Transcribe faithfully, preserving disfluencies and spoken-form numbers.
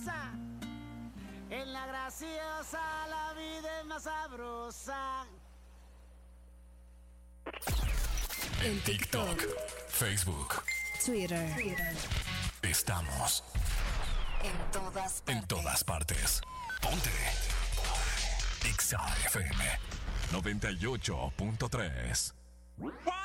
cosa. En la graciosa la vida es más sabrosa. En TikTok, Facebook, Twitter. Twitter. Estamos en todas partes. En todas partes. Ponte Exa F M noventa y ocho punto tres.